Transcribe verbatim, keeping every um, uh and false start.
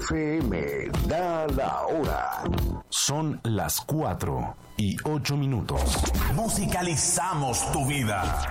F M da la hora. Son las cuatro y ocho minutos. Musicalizamos tu vida.